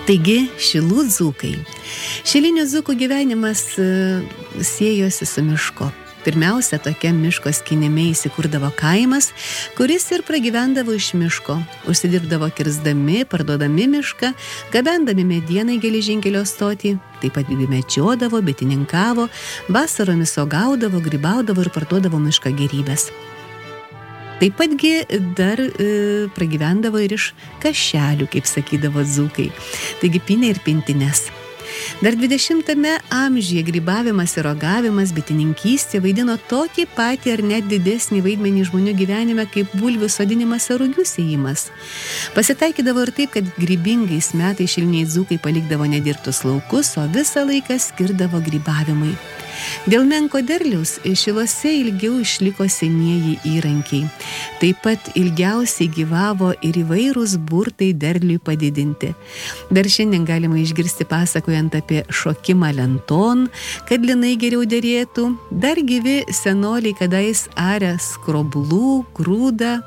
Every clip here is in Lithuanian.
Taigi, Šilų dzūkai. Šilinių dzūkų gyvenimas siejosi su miško. Pirmiausia, tokia miško skynime įsikurdavo kaimas, kuris ir pragyvendavo iš miško. Užsidirbdavo kirsdami, parduodami mišką, gabendami medieną į geležinkelio stotį, taip pat medžiodavo, bitininkavo, vasaromis uogaudavo, grybaudavo ir parduodavo miško gėrybes. Taip patgi dar pragyvendavo ir iš kašelių, kaip sakydavo dzūkai. Taigi pynė ir pintines. Dar 20-ame amžiuje grybavimas ir uogavimas, bitininkystė vaidino tokį patį ar net didesnį vaidmenį žmonių gyvenime kaip bulvių sodinimas ar rugių sėjimas. Pasitaikydavo ir taip, kad grybingais metais šiliniai dzūkai palikdavo nedirbtus laukus, o visą laiką skirdavo grybavimui. Dėl menko derliaus Šiluose ilgiau išliko senieji įrankiai. Taip pat ilgiausiai gyvavo ir įvairūs burtai derliui padidinti. Dar šiandien galima išgirsti pasakojant apie šokimą lenton, kad linai geriau derėtų. Dar gyvi senoliai kadais arė skroblų, grūdą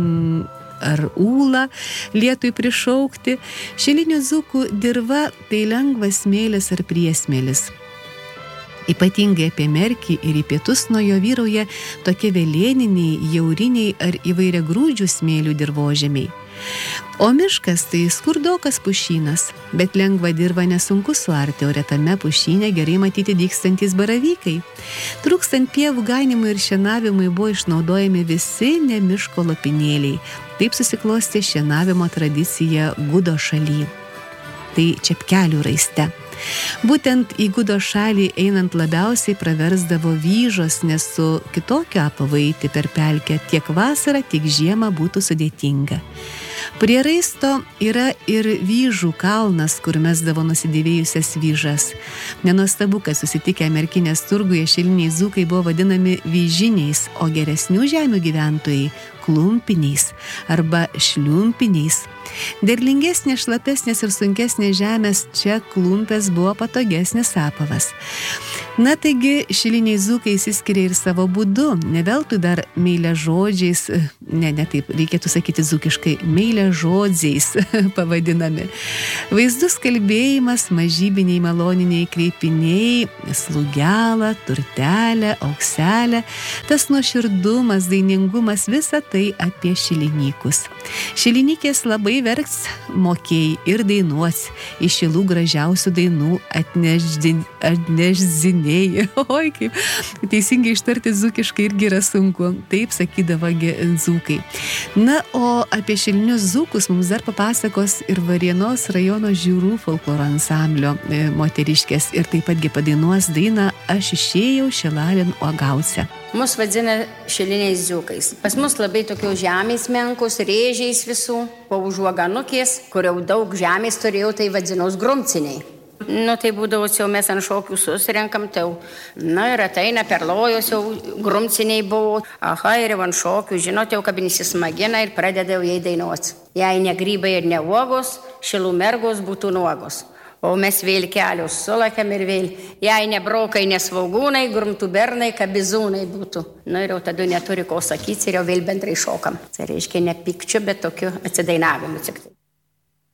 ar ūlą lietui prišaukti. Šilinių dzūkų dirva tai lengvas smėlis ar priesmėlis. Ypatingai apie Merkį ir į pietus nuo jo vyrauja tokie velėniniai, jauriniai ar įvairiagrūdžių smėlių dirvožemiai. O miškas tai skurdokas pušynas, bet lengva dirva nesunku suarti, o retame pušyne gerai matyti dygstantys baravykai. Trūkstant pievų ganimui ir šienavimui buvo išnaudojami visi ne miško lopinėliai. Taip susiklostė šienavimo tradicija Gudo šaly. Tai Čepkelių raiste. Būtent į Gudo šalį einant labiausiai praversdavo vyžos, nes su kitokio apavaiti per pelkę tiek vasarą, tiek žiemą būtų sudėtinga. Prie raisto yra ir vyžų kalnas, kur mesdavo nusidėvėjusias vyžas. Nenuostabu, kad susitikę Merkinės turguje šiliniai dzūkai buvo vadinami vyžiniais, o geresnių žemių gyventojai klumpiniais arba šliumpiniais. Derlingesnės, šlapesnės ir sunkesnės žemės čia klumpės buvo patogesnis apavas. Na taigi, šiliniai dzūkai įsiskiria ir savo būdu, ne veltui dar meilę žodžiais, ne taip, reikėtų sakyti dzūkiškai, meilę žodžiais pavadinami. Vaizdus kalbėjimas, mažybiniai maloniniai kreipiniai, slūgelą, turtelę, aukselę, tas nuoširdumas, dainingumas, visa tai apie šilinykus. Šilinikės labai verks mokėjai ir dainuos, iš Šilų gražiausių dainų atnešziniai. Oi, kaip teisingai ištarti dzūkiškai irgi yra sunku. Taip sakydavo dzūkai. Na, o apie šilinius dzūkus mums dar papasakos ir Varėnos rajono Žiūrų folkloro ansamblio moteriškės ir taip patgi padainuos dainą Aš išėjau šilalin uogausia. Mus vadina šiliniais dzūkais. Pas mus labai tokios žemės menkos, rėžiais visų, po užuoganukės, kur jau daug žemės turėjau, tai vadinaus grumciniai. Tai būdavo, jau mes ant šokių susirenkam, ir ateina perlojos, jau grumciniai buvo. Ir jau ant šokių, žinot, jau kabinisi smagina ir pradeda jau jai dainuoti. Jei ne grybai ir ne uogos, Šilų mergos būtų nuogos. O mes vėl kelius sulakėm ir vėl, jei ne brokai, ne svaugūnai, grumtų bernai, kabizūnai būtų. Ir jau tada neturi ko sakyti ir jau vėl bendrai šokam. Tai reiškia ne pykčiu, bet tokiu atsidainavimu.